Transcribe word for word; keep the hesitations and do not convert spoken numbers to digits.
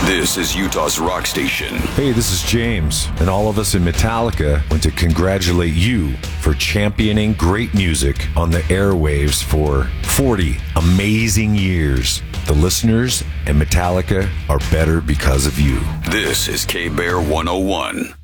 This is Utah's rock station. Hey, this is James, and all of us in Metallica want to congratulate you for championing great music on the airwaves for forty amazing years. The listeners and Metallica are better because of you. This is K-Bear one oh one.